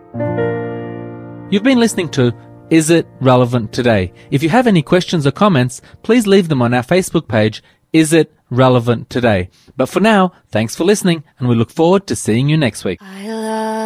You've been listening to Is It Relevant Today? If you have any questions or comments, please leave them on our Facebook page, Is It Relevant Today? But for now, thanks for listening, and we look forward to seeing you next week.